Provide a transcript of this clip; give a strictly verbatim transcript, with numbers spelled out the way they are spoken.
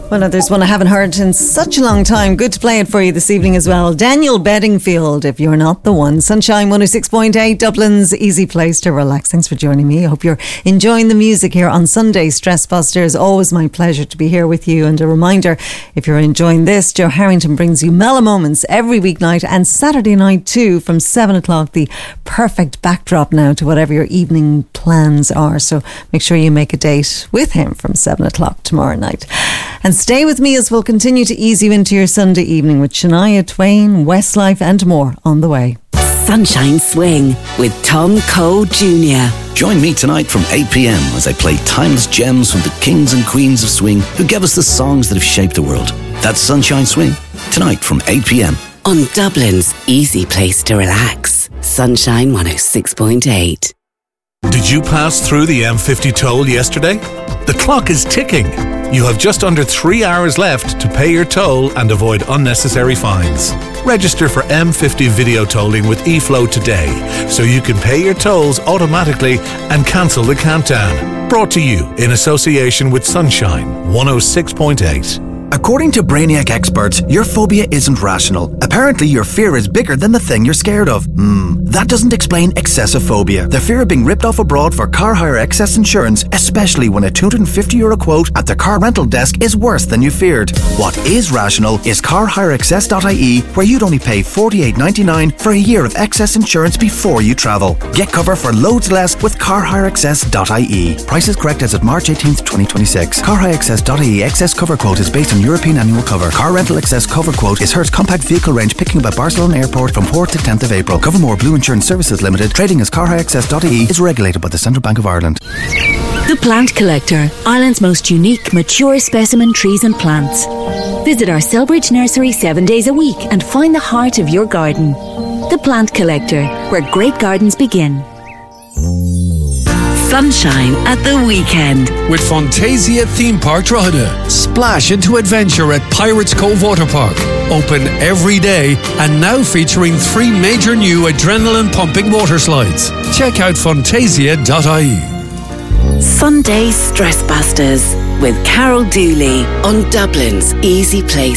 Well, now there's one I haven't heard in such a long time. Good to play it for you this evening as well. Daniel Bedingfield, If You're Not the One. Sunshine one oh six point eight, Dublin's easy place to relax. Thanks for joining me. I hope you're enjoying the music here on Sunday Stress Busters. Always my pleasure to be here with you. And a reminder, if you're enjoying this, Joe Harrington brings you Mellow Moments every weeknight and Saturday night too from seven o'clock. The perfect backdrop now to whatever your evening plans are. So make sure you make a date with him from seven o'clock tomorrow night. And stay with me as we'll continue to ease you into your Sunday evening with Shania Twain, Westlife and more on the way. Sunshine Swing with Tom Cole Junior Join me tonight from eight p.m. as I play timeless gems from the kings and queens of swing who gave us the songs that have shaped the world. That's Sunshine Swing, tonight from eight p.m. on Dublin's easy place to relax. Sunshine one oh six point eight. Did you pass through the M fifty toll yesterday? The clock is ticking. You have just under three hours left to pay your toll and avoid unnecessary fines. Register for M fifty video tolling with eFlow today so you can pay your tolls automatically and cancel the countdown. Brought to you in association with Sunshine one oh six point eight. According to Brainiac experts, your phobia isn't rational. Apparently, your fear is bigger than the thing you're scared of. Hmm, that doesn't explain excessive phobia. The fear of being ripped off abroad for car hire excess insurance, especially when a two hundred fifty euro quote at the car rental desk is worse than you feared. What is rational is car hire excess dot I E, where you'd only pay forty-eight ninety-nine for a year of excess insurance before you travel. Get cover for loads less with car hire excess dot I E. Prices correct as of March eighteenth, twenty twenty-six. car hire excess dot I E excess cover quote is based on European annual cover. Car rental excess cover quote is Hertz compact vehicle range picking up at Barcelona Airport from fourth to tenth of April. Covermore Blue Insurance Services Limited, trading as car hire excess dot I E, is regulated by the Central Bank of Ireland. The Plant Collector, Ireland's most unique, mature specimen trees and plants. Visit our Selbridge nursery seven days a week and find the heart of your garden. The Plant Collector, where great gardens begin. Sunshine at the weekend with Fantasia Theme Park Drogheda. Splash into adventure at Pirates Cove Water Park. Open every day and now featuring three major new adrenaline pumping water slides. Check out fantasia dot I E. Sunday Stress Busters with Carol Dooley on Dublin's easy place